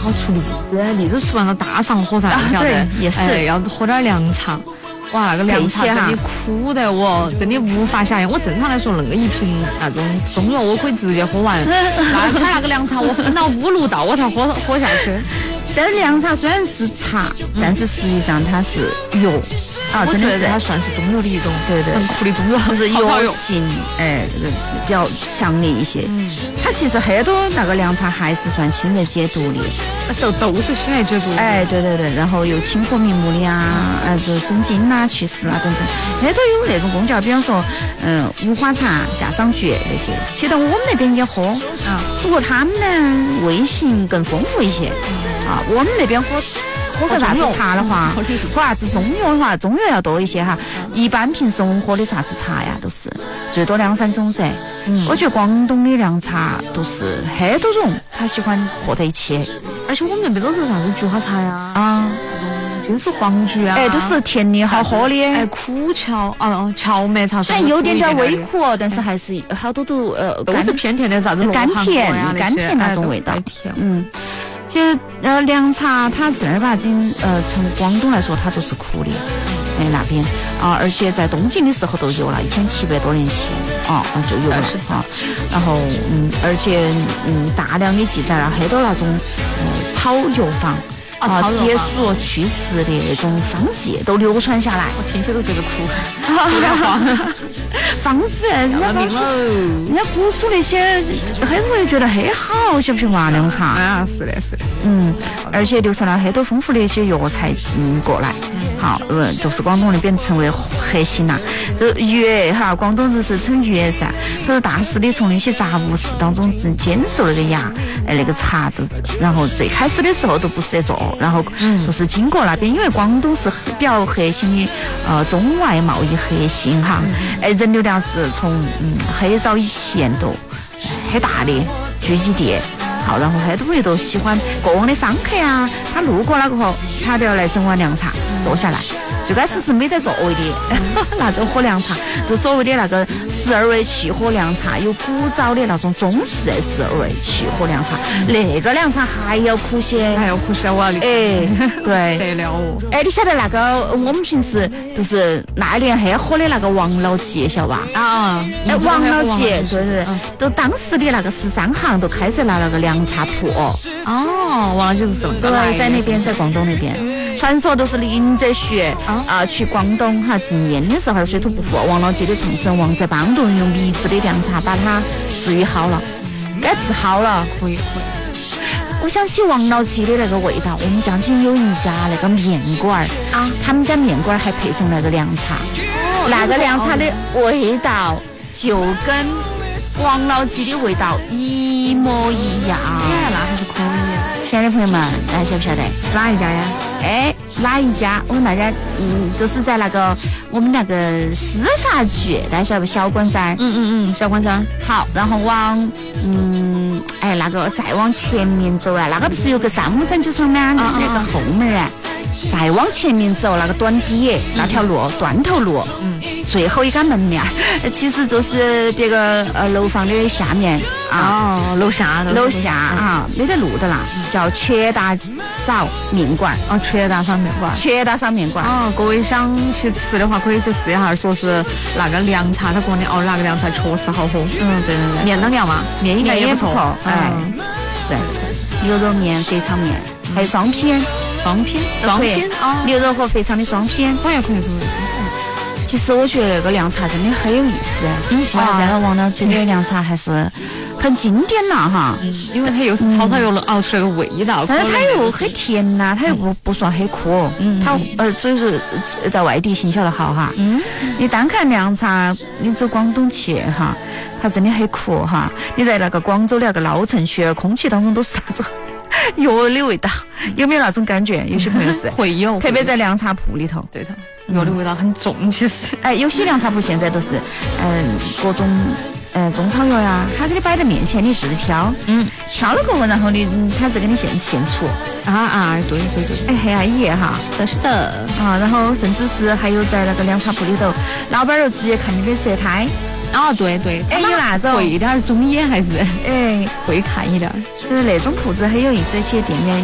好出栗子吃完了大上火噻，你晓得？ 对，也是， 要喝点凉茶。哇，那个凉茶真的苦得我真的无法想象。我正常来说，那个一瓶那种中药我可以直接喝完，那个凉茶我分到5路道我才喝下去。 但是凉茶虽然是茶，但是实际上它是药啊，真的是它算是中药的一种， 对， 很苦的中药， 就是药性，这个比较强烈一些。它其实很多那个凉茶还是算清热解毒的， 都是清热解毒。 对，然后又清火明目的啊，这生津啊、祛湿啊等等，很多有那种功效，比方说，无花茶、夏桑菊那些，其实我们那边也喝，只不过他们呢味型更丰富一些。我们那边喝个啥子茶的话，喝啥子中药的话，中药要多一些哈。一般平时我们喝的啥子茶呀，都是最多2-3种噻。我觉得广东的凉茶都是很多种，他喜欢和在一起。 而且我们那边都是啥子菊花茶呀，那种金丝黄菊啊， 都是甜的好喝的。 苦荞麦茶， 虽然有点微苦，但是还是好多都是偏甜的，啥子甘甜那种味道。其实凉茶它正儿八经从广东来说它就是苦的，那边而且在东晋的时候都有了，1700多年前就有了然后而且大量的记载了很多那种草药方解暑祛湿的那种方剂都流传下来。 我听起都觉得苦，有点慌。 方子，人家古书那些很多人觉得很好，晓不晓得嘛？凉茶是的。 而且流传了很多丰富的一些药材过来。好，就是广东那边成为核心啦。就粤广东就是称粤噻。他说大肆的从那些杂物室当中坚守那个芽，那个茶都，然后最开始的时候都不是在做，然后都是经过那边，因为广东是比较核心的中外贸易核心哈。人流量是从很早以前都很大的聚集地。好，然后很多人都喜欢过往的商客啊，他路过那个后，他都要来整碗凉茶坐下来。最开始是没得座位的，那种喝凉茶，就所谓的那个12味去喝凉茶，有古早的那种中式12味去喝凉茶，那个凉茶还要苦些， 我要对， 得了哦。 你晓得那个我们平时就是那年很火的那个王老吉，晓得吧？王老吉，对，都当时的那个13行都开设了那个凉茶铺。 王老吉是什么？ 对，在那边，在广东那边。传说都是林则徐去广东禁烟的时候水土不服，王老吉的创始人王泽邦都用秘制的凉茶把它治愈好了，该治好了。 可以。 我想起王老吉的那个味道，我们江津有一家那个面馆他们家面馆还配送那个凉茶，那个凉茶的味道就跟王老吉的味道一模一样。 那还是可以。 亲爱的朋友们，大家晓不晓得哪一家呀？ 哪一家？我们大家就是在那个我们那个司法局，大家晓不小馆山？ 小馆山。 好，然后往那个再往前面走那个不是有个353酒厂吗？那个后门再往前面走，那个短底那条路，断头路，最后一个门面，其实就是别个楼房的下面楼下没得路的啦，叫全大嫂面馆。 全大嫂面馆。各位想去吃的话，可以去试一下，说是那个凉茶，他讲的那个凉茶确实好喝。 对。 面当凉嘛，面应该也不错。 是牛肉面、肥肠面，还有双拼牛肉和肥肠的双拼， 可以。 其实我觉得那个凉茶真的很有意思。然后王老吉的凉茶还是很经典了哈。 因为它又是草又能熬出来个味道， 但是它又很甜呐，它又不算很苦。它所以说在外地行销的好哈。你单看凉茶，你走广东去它真的很苦哈。你在那个广州的那个老城区，空气当中都是那种药的味道，有没有那种感觉？有些朋友是会有， 特别在凉茶铺里头。 对头。药的味道很重，其实。 有些凉茶铺现在都是，各种中草药呀，它给你摆在面前，你自己挑。挑了过后，然后它再给你现出。 对。 很安逸哈。 是的。 然后甚至是还有在那个凉茶铺里头，老板又直接看你的舌苔。 对。 有那种会一点中医还是？会看一点。 那种铺子很有意思，而且店面